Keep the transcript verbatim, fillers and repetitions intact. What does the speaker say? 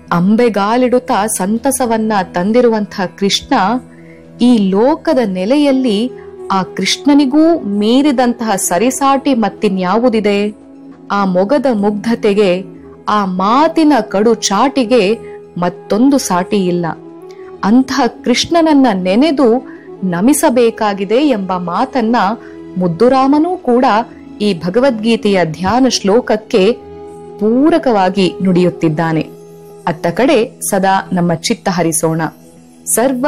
ಅಂಬೆಗಾಲಿಡುತ್ತಾ ಸಂತಸವನ್ನ ತಂದಿರುವಂತಹ ಕೃಷ್ಣ, ಈ ಲೋಕದ ನೆಲೆಯಲ್ಲಿ ಆ ಕೃಷ್ಣನಿಗೂ ಮೀರಿದಂತಹ ಸರಿಸಾಟಿ ಮತ್ತಿನ್ಯಾವುದಿದೆ? ಆ ಮೊಗದ ಮುಗ್ಧತೆಗೆ, ಆ ಮಾತಿನ ಕಡು ಚಾಟಿಗೆ ಮತ್ತೊಂದು ಸಾಟಿ ಇಲ್ಲ. ಅಂತಹ ಕೃಷ್ಣನನ್ನ ನೆನೆದು ನಮಿಸಬೇಕಾಗಿದೆ ಎಂಬ ಮಾತನ್ನ ಮುದ್ದುರಾಮನೂ ಕೂಡ ಈ ಭಗವದ್ಗೀತೆಯ ಧ್ಯಾನ ಶ್ಲೋಕಕ್ಕೆ ಪೂರಕವಾಗಿ ನುಡಿಯುತ್ತಿದ್ದಾನೆ. ಅತ್ತ ಕಡೆ ಸದಾ ನಮ್ಮ ಚಿತ್ತ ಹರಿಸೋಣ. ಸರ್ವ